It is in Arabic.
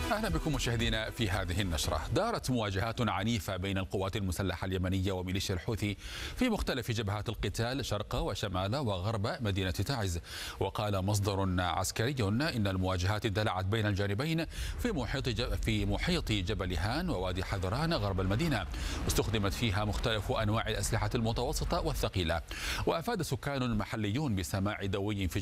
أهلا بكم مشاهدينا في هذه النشرة. دارت مواجهات عنيفة بين القوات المسلحة اليمنية وميليشيا الحوثي في مختلف جبهات القتال شرق وشمال وغرب مدينة تعز. وقال مصدر عسكري إن المواجهات اندلعت بين الجانبين في محيط جبل هان ووادي حذران غرب المدينة، واستخدمت فيها مختلف أنواع الأسلحة المتوسطة والثقيلة. وأفاد سكان محليون بسماع دوي